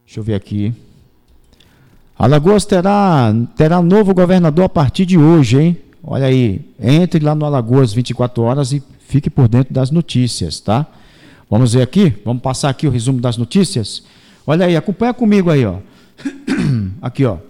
Deixa eu ver aqui. Alagoas terá novo governador a partir de hoje, hein? Olha aí, entre lá no Alagoas 24 horas e fique por dentro das notícias, tá? Vamos ver aqui? Vamos passar aqui o resumo das notícias? Olha aí, acompanha comigo aí, ó. Aqui, ó.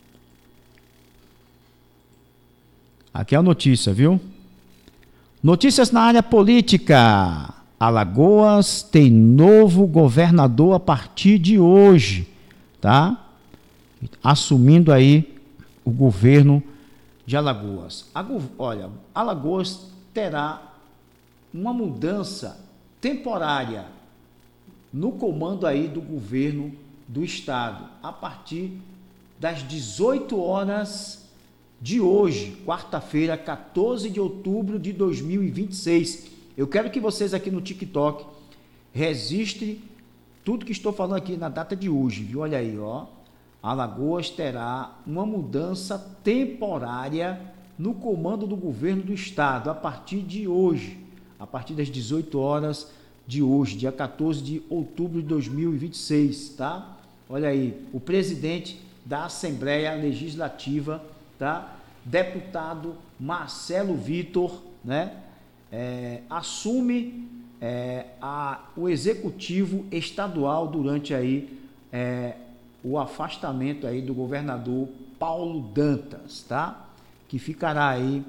Aqui é a notícia, viu? Notícias na área política. Alagoas tem novo governador a partir de hoje, tá? Assumindo aí o governo de Alagoas. Olha, Alagoas terá uma mudança temporária no comando aí do governo do estado, a partir das 18 horas de hoje, quarta-feira, 14 de outubro de 2026. Eu quero que vocês aqui no TikTok registrem tudo que estou falando aqui na data de hoje, viu? Olha aí, ó. Alagoas terá uma mudança temporária no comando do governo do estado, a partir de hoje, a partir das 18 horas de hoje, dia 14 de outubro de 2026, tá? Olha aí, o presidente da Assembleia Legislativa, tá? Deputado Marcelo Vitor, né? Assume o executivo estadual durante aí o afastamento aí do governador Paulo Dantas, tá? Que ficará aí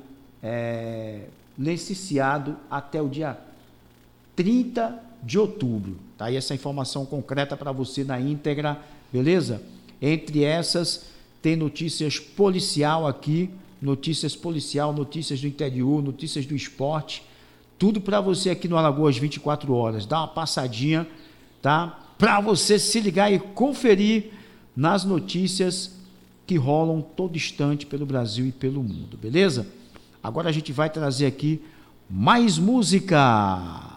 licenciado até o dia 30 de outubro. Tá aí essa informação concreta para você na íntegra, beleza? Entre essas, tem notícias policial aqui, notícias policial, notícias do interior, notícias do esporte, tudo para você aqui no Alagoas 24 horas. Dá uma passadinha, tá? Para você se ligar e conferir nas notícias que rolam todo instante pelo Brasil e pelo mundo, beleza? Agora a gente vai trazer aqui mais música.